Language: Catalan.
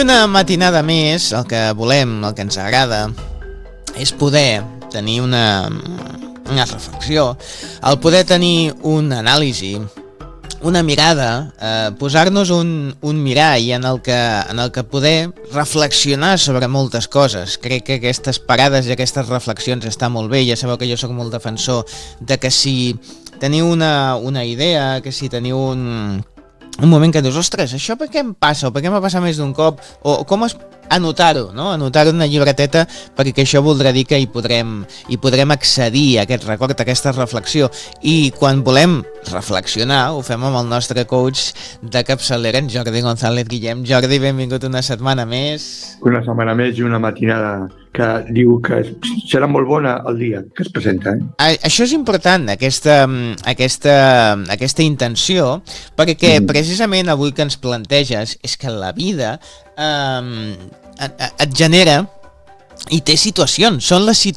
una matinada més, el que volem, el que ens agrada, és poder tenir una reflexió, el poder tenir una anàlisi, una mirada, posar-nos un mirall en el que poder reflexionar sobre moltes coses. Crec que aquestes parades i aquestes reflexions està molt bé. Ja sabeu que jo sóc molt defensor de que si teniu una idea, que si teniu un moment que dius, ostres, això per què em passa, o per què m'ha passat més d'un cop, o com anotar-ho, no? Anotar-ho en una llibreteta, perquè això voldrà dir que hi podrem accedir a aquest record, a aquesta reflexió. I quan volem reflexionar, ho fem amb el nostre coach de capçalera, en Jordi González Guillem. Jordi, benvingut una setmana més. Una setmana més i una matinada que diu que serà molt bona el dia que es presenta. Això és important, aquesta intenció, perquè precisament avui que ens planteges és que la vida et genera i té situacions, són les